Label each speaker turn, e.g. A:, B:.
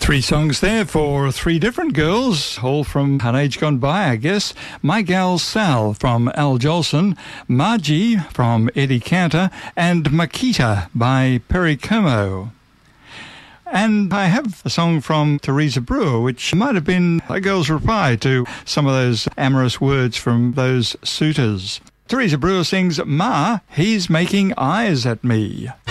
A: Three songs there for three different girls, all from an age gone by, I guess. My Gal Sal from Al Jolson, Margie from Eddie Cantor, and Makita by Perry Como. And I have a song from Teresa Brewer, which might have been a girl's reply to some of those amorous words from those suitors. Teresa Brewer sings, Ma, He's Making Eyes at Me.